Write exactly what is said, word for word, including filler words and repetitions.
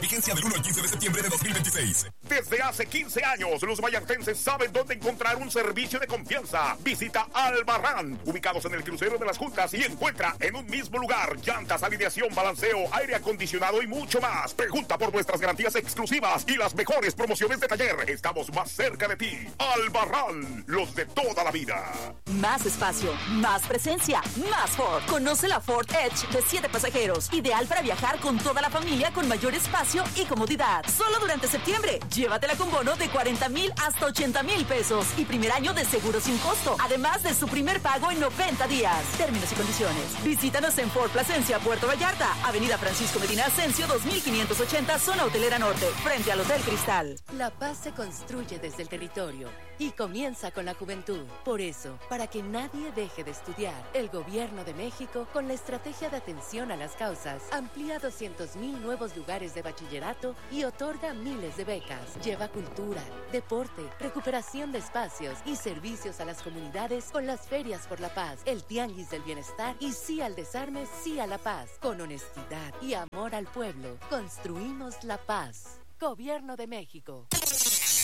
Vigencia del uno al quince de septiembre de dos mil veintiséis. Desde hace quince años, los vallartenses saben dónde encontrar un servicio de confianza. Visita Albarrán, ubicados en el crucero de las Juntas, y encuentra en un mismo lugar llantas, alineación, balanceo, aire acondicionado y mucho más. Pregunta por nuestras garantías exclusivas y las mejores promociones de taller. Estamos más cerca de ti. Albarrán, los de toda la vida. Más espacio, más presencia, más Ford. Conoce la Ford Edge de siete pasajeros, ideal para viajar con toda la familia con mayor espacio y comodidad. Solo durante septiembre, llévatela con bono de cuarenta mil hasta ochenta mil pesos y primer año de seguro sin costo, además de su primer pago en noventa días. Términos y condiciones. Visítanos en Ford Plasencia, Puerto Vallarta, Avenida Francisco Medina Ascencio dos mil quinientos ochenta, zona hotelera norte, frente al Hotel Cristal. La paz se construye desde el territorio y comienza con la juventud. Por eso, para que nadie deje de estudiar, el Gobierno de México, con la estrategia de atención a las causas, amplía doscientos mil nuevos lugares de bachillerato y otorga miles de becas. Lleva cultura, deporte, recuperación de espacios y servicios a las comunidades con las ferias por la paz, el tianguis del bienestar y sí al desarme, sí a la paz. Con honestidad y amor al pueblo, construimos la paz. Gobierno de México.